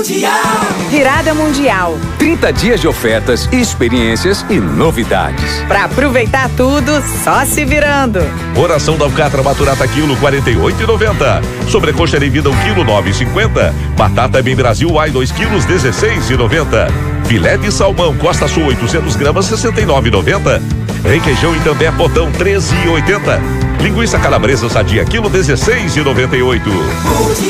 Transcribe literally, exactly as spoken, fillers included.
Virada Mundial. trinta dias de ofertas, experiências e novidades. Pra aproveitar tudo, só se virando. Oração da Alcatra Maturata quilo quarenta e oito e noventa. Sobrecoxa em vida um quilo nove e cinquenta. Batata Bem Brasil Ai dois quilos dezesseis e noventa. Filé de salmão Costa Sul oitocentos gramas sessenta e nove e noventa. Requeijão Itambé Potão treze e oitenta. Linguiça calabresa sadia quilo dezesseis e noventa e oito.